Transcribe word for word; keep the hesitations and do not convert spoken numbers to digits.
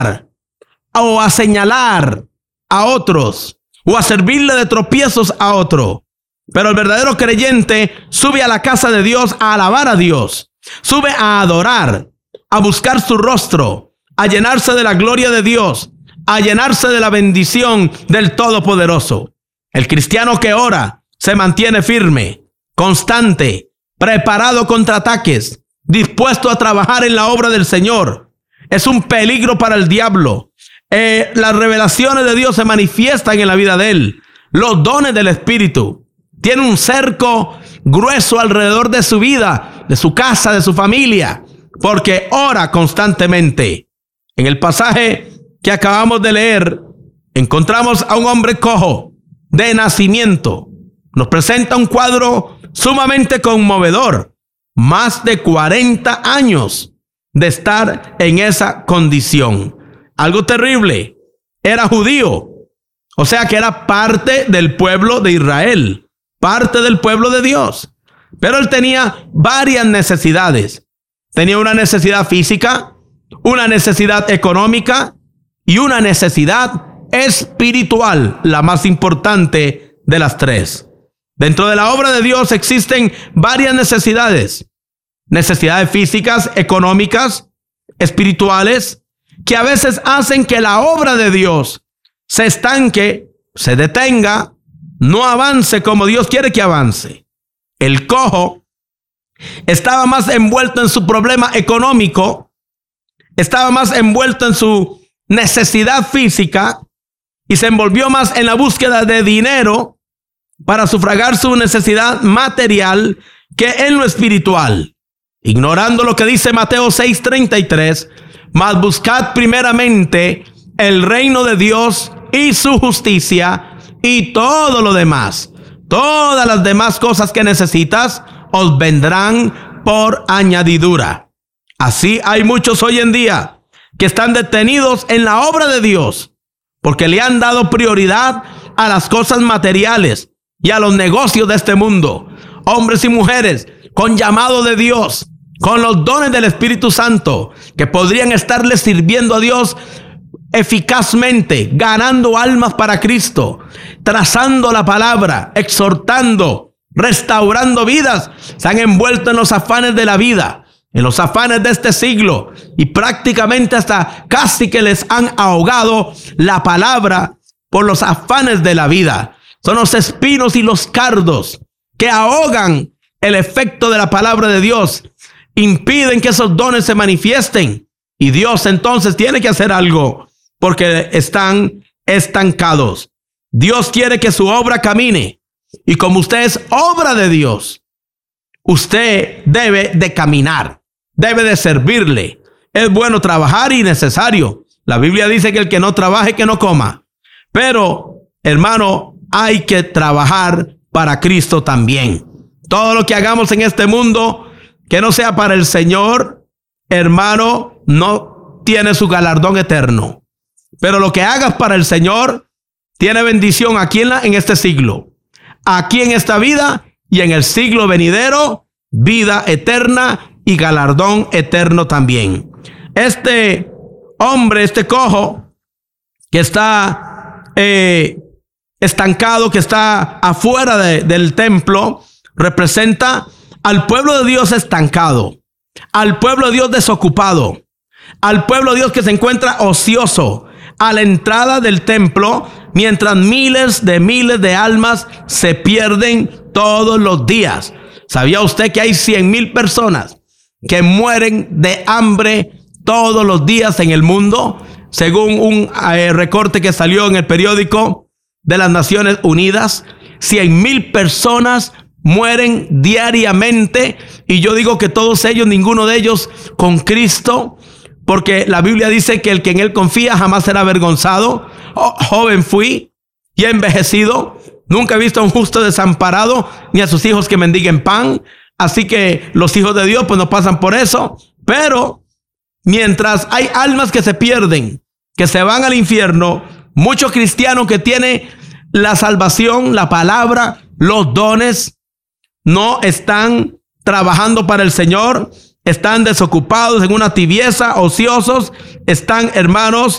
o a señalar a otros o a servirle de tropiezos a otro. Pero el verdadero creyente sube a la casa de Dios a alabar a Dios, sube a adorar, a buscar su rostro, a llenarse de la gloria de Dios, a llenarse de la bendición del Todopoderoso. El cristiano que ora se mantiene firme, constante, preparado contra ataques, dispuesto a trabajar en la obra del Señor. Es un peligro para el diablo. Eh, las revelaciones de Dios se manifiestan en la vida de él. Los dones del Espíritu. Tiene un cerco grueso alrededor de su vida, de su casa, de su familia, porque ora constantemente. En el pasaje que acabamos de leer, encontramos a un hombre cojo de nacimiento. Nos presenta un cuadro sumamente conmovedor. Más de cuarenta años de estar en esa condición. Algo terrible. Era judío. O sea que era parte del pueblo de Israel. Parte del pueblo de Dios. Pero él tenía varias necesidades. Tenía una necesidad física, una necesidad económica y una necesidad espiritual, la más importante de las tres. Dentro de la obra de Dios existen varias necesidades. Necesidades físicas, económicas, espirituales, que a veces hacen que la obra de Dios se estanque, se detenga, no avance como Dios quiere que avance. El cojo estaba más envuelto en su problema económico, estaba más envuelto en su necesidad física y se envolvió más en la búsqueda de dinero para sufragar su necesidad material que en lo espiritual. Ignorando lo que dice Mateo seis treinta y tres, mas buscad primeramente el reino de Dios y su justicia, y todo lo demás, todas las demás cosas que necesitas, os vendrán por añadidura. Así hay muchos hoy en día que están detenidos en la obra de Dios, porque le han dado prioridad a las cosas materiales y a los negocios de este mundo. Hombres y mujeres con llamado de Dios, con los dones del Espíritu Santo, que podrían estarle sirviendo a Dios eficazmente, ganando almas para Cristo, trazando la palabra, exhortando, restaurando vidas, se han envuelto en los afanes de la vida, en los afanes de este siglo, y prácticamente hasta casi que les han ahogado la palabra por los afanes de la vida. Son los espinos y los cardos que ahogan el efecto de la palabra de Dios, impiden que esos dones se manifiesten, y Dios entonces tiene que hacer algo porque están estancados. Dios quiere que su obra camine, y como usted es obra de Dios, usted debe de caminar, debe de servirle. Es bueno trabajar y necesario. La Biblia dice que el que no trabaje, que no coma. Pero, hermano, hay que trabajar para Cristo también. Todo lo que hagamos en este mundo, que no sea para el Señor, hermano, no tiene su galardón eterno. Pero lo que hagas para el Señor tiene bendición aquí en, la, en este siglo, aquí en esta vida y en el siglo venidero, vida eterna y galardón eterno también. Este hombre, este cojo que está eh, estancado, que está afuera de, del templo, representa al pueblo de Dios estancado, al pueblo de Dios desocupado, al pueblo de Dios que se encuentra ocioso a la entrada del templo, mientras miles de miles de almas se pierden todos los días. ¿Sabía usted que hay cien mil personas que mueren de hambre todos los días en el mundo? Según un eh, recorte que salió en el periódico de las Naciones Unidas, cien mil personas mueren diariamente, y yo digo que todos ellos, ninguno de ellos con Cristo, porque la Biblia dice que el que en él confía jamás será avergonzado. Oh, joven fui y he envejecido, nunca he visto a un justo desamparado, ni a sus hijos que mendiguen pan. Así que los hijos de Dios pues no pasan por eso. Pero mientras hay almas que se pierden, que se van al infierno, muchos cristianos que tienen la salvación, la palabra, los dones, no están trabajando para el Señor, están desocupados en una tibieza, ociosos, están, hermanos,